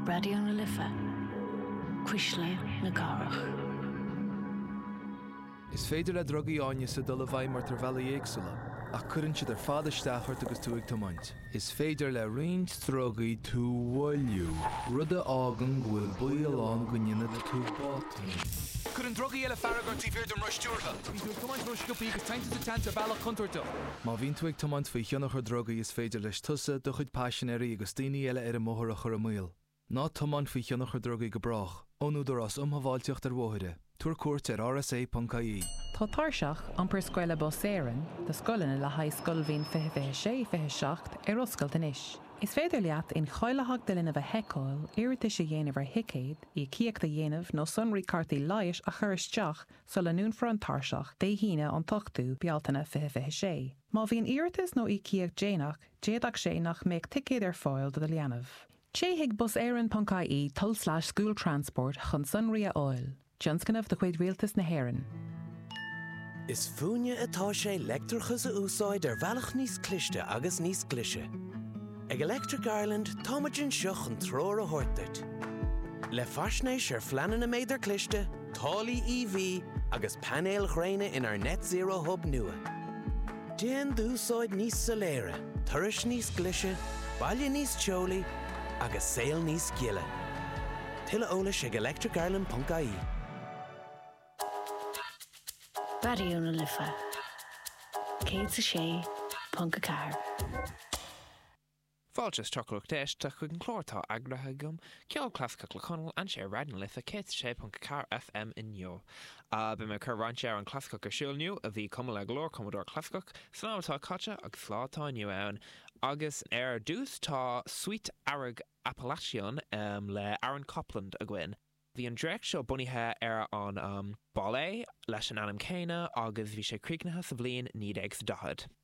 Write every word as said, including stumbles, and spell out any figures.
Radio na Lifa. Quisle na Garach. Is féidir le drogaí áine sa dul a bhaid mar tar bhela éagsúla, ach cuireann siad ar fad isteachart agus tú ag tomaint. Is féidir le roinnt drogaí tú bhfuilliú, rud a ágan bhfuil buíoláin go nginad tú bátaí. Cuireann drogaí eile farragar tí bhíir don ruistíortha. Tú ag tomaint ruisciúpaí agus tainte sa teanta bailach contorta. Má bhíonn tú ag tomaint faoi cheannach ar drogaí is féidir leis tusa do chuid páisinéirí agus daoine eile ar a móthar a chur a míl. Ná tomaint faoi cheannach ar drogaí go brach, ónúdar as umhaváilteocht ar mhóthire. Tuair cuairt ar R S A dot I E. Tá tarseach an per scoile Boséireann, de scoilena le haid scoilmhín fiche sé fiche seacht ar oscailt inis. Is féidir leat in choileach de lena bheith heicáil, iirita sé dhéanamh ar hicéid, i cíocht a dhéanamh nó sunraí cartaí laios a churisteach sa leún for an tarseach, dé híine an tochtú bealtainna fiche fiche sé. Má bhíon iiritas nó i cíocht déanach, déadach sé nach méid ticéad ar fáil do leanamh. Chéigh Boséireann dot I E tull slash school transport chun sunraí a áil. Johnscanmh de chuid rialtas na Héireann. Is fúne atá sé leictreachas a úsáid ar bhealach níos cliste agus níos clise. Ag Electric Ireland táimeann seach an tróir a thuirteart. Le faisnéis ar fleanan na méidir cliste, tálaí E V agus panéal chréine in ar net zero hub nua. Déan dúsáid níos soléire, turais níos clise, baile níos teolaí agus saol níos giile. Tuile eolais ag electric ireland dot I E. Radio na Lifa. Céad sa sé, Punca Car. Fáilteas trochlach déis tá chuig an chlártá agratha gom, ceol clasca le conal an sé Radio na Lifa céad sa sé Punca Car F M in Neo. A be me chur ransear an clasca ar siúlniu a bhí cumma le glór Commodore clascach, slátá caite agus slátá niu ann, agus ar dús tá Sweet Arag Appalachian um, le Aaron Copland a gin. Bhí an dreich seo bunithe ar an um, ballet leis an anam céine agus bhí sé críicnathe sa bblion ní ag sa dahad.